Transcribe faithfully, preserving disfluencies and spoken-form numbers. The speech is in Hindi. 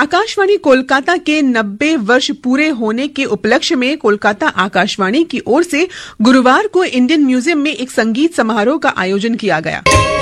आकाशवाणी कोलकाता के नब्बे वर्ष पूरे होने के उपलक्ष्य में कोलकाता आकाशवाणी की ओर से गुरुवार को इंडियन म्यूजियम में एक संगीत समारोह का आयोजन किया गया।